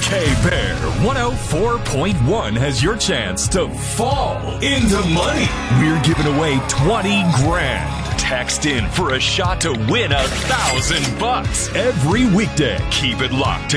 K-Bear 104.1 has your chance to fall into money. We're giving away 20 grand. Text in for a shot to win $1,000 every weekday. Keep it locked to